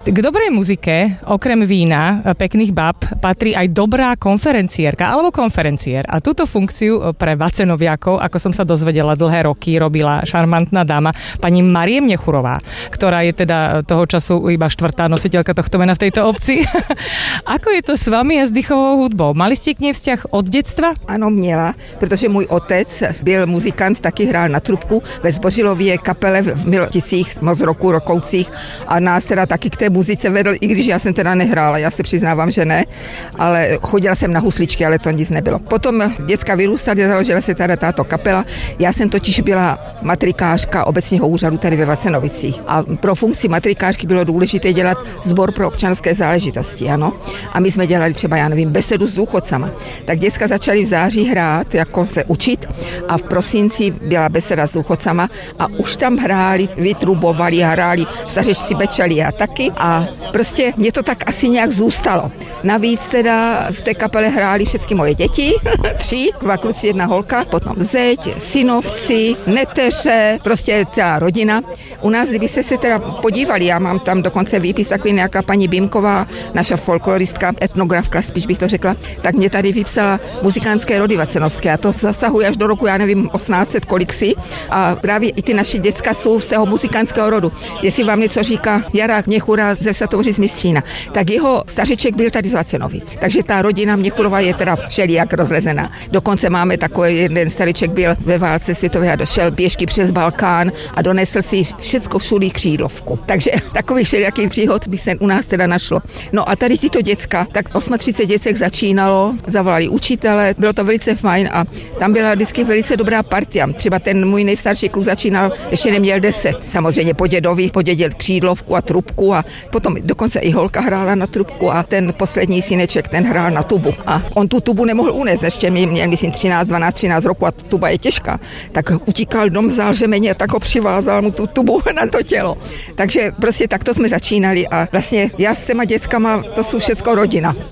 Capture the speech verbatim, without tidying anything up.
K dobrej muzike, okrem vína, pekných bab, patrí aj dobrá konferenciérka alebo konferenciér. A túto funkciu pre Vacenoviakov, ako som sa dozvedela dlhé roky, robila šarmantná dáma pani Marie Mnechurová, ktorá je teda toho času iba štvrtá nositeľka tohto mena v tejto obci. Ako je to s vami a s dýchovou hudbou? Mali ste k nej vzťah od detstva? Ano, měla, protože můj otec byl muzikant, taky hrál na trubku ve Zbožilově kapele v Miloticích, moc roku, rokoucích a nás teda taky k té muzice vedl, i když já jsem teda nehrála, já se přiznávám, že ne, ale chodila jsem na husličky, ale to nic nebylo. Potom děcka vyrůstali, založila se teda táto kapela, já jsem totiž byla matrikářka obecního úřadu tady ve Vacenovicích a pro funkci matrikářky bylo důležité dělat sbor pro občanské záležitosti, ano, a my jsme dělali třeba, já nevím, besedu s důchodcama. Tak děcka začali v září hrát, jako se učit a v prosinci byla beseda s důchodcama a už tam hráli, vytrubovali, hráli, stařečci bečeli a taky a prostě mě to tak asi nějak zůstalo. Navíc teda v té kapele hráli všechny moje děti, tři, dva kluci, jedna holka, potom zeď, synovci, neteře, prostě celá rodina. U nás, kdybyste se teda podívali, já mám tam dokonce výpis takový nějaká paní Bimková, naša folkloristka, etnografka, spíš bych to řekla, tak mě tady vypsala muzikánské rody vacenovské a to zasahuje až do roku, já nevím, osmnáct set kolik si a právě i ty naši děcka jsou z toho muzikánského rodu. Jestli vám něco říká Jara Mněchura ze Satovořic Mistřína, tak jeho stařeček byl tady z Vacenovic. Takže ta rodina Mněchurova je teda všelijak rozlezená. Dokonce máme takový jeden stařeček byl ve válce světové a došel pěšky přes Balkán a donesl si všecko všudy křídlovku. Takže takových všelijakých příhod by se u nás teda našlo. No a tady si to děcka, tak třicet osm děcek začínalo, zavolali učitele, bylo to velice fajn a tam byla vždycky velice dobrá partia. Třeba ten můj nejstarší kluk začínal, ještě neměl deset. Samozřejmě po dědovi podědil křídlovku a trubku a potom dokonce i holka hrála na trubku a ten poslední syneček, ten hrál na tubu. A on tu tubu nemohl unést, ještě měl, myslím, třináct, dvanáct, třináct roku a tuba je těžká. Tak utíkal dom, vzal řemeně, tak ho přivázal mu tu tubu na to tělo. Takže prostě takto jsme začínali a vlastně já s těma dětskama, to jsou všecko rodina.